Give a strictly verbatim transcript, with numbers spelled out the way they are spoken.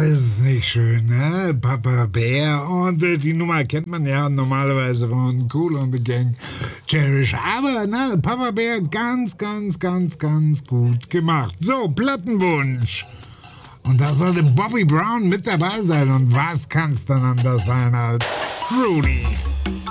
ist es nicht schön, ne? Papa Bär. Und äh, die Nummer kennt man ja normalerweise von Kool and the Gang, Cherish. Aber, ne, Papa Bär ganz, ganz, ganz, ganz gut gemacht. So, Plattenwunsch. Und da sollte Bobby Brown mit dabei sein. Und was kann's dann anders sein als Rudy?